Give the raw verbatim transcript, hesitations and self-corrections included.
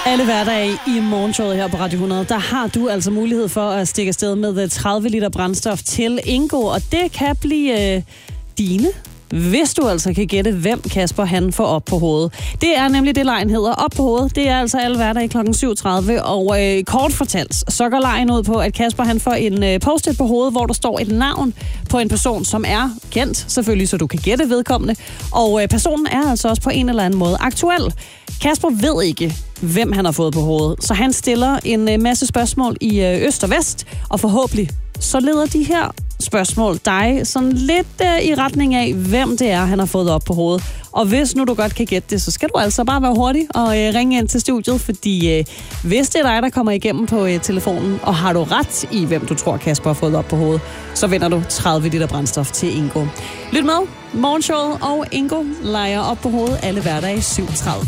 Alle hverdage i morgenshowet her på Radio hundrede, der har du altså mulighed for at stikke afsted med tredive liter brændstof til Ingo, og det kan blive øh, dine, hvis du altså kan gætte, hvem Kasper han får op på hovedet. Det er nemlig det, lejen hedder, op på hovedet. Det er altså alle hverdage klokken syv tredive, og øh, kort fortalt, så går lejen ud på, at Kasper han får en øh, post-it på hovedet, hvor der står et navn på en person, som er kendt, selvfølgelig, så du kan gætte vedkommende. Og øh, personen er altså også på en eller anden måde aktuel. Kasper ved ikke, hvem han har fået på hovedet, så han stiller en øh, masse spørgsmål i øh, øst og vest, og forhåbentlig så leder de her spørgsmål dig sådan lidt øh, i retning af, hvem det er, han har fået op på hovedet. Og hvis nu du godt kan gætte det, så skal du altså bare være hurtig og øh, ringe ind til studiet, fordi øh, hvis det er dig, der kommer igennem på øh, telefonen, og har du ret i, hvem du tror, Kasper har fået op på hovedet, så vinder du tredive liter brændstof til Ingo. Lyt med, morgenshowet og Ingo leger op på hovedet alle hverdage syv tredive.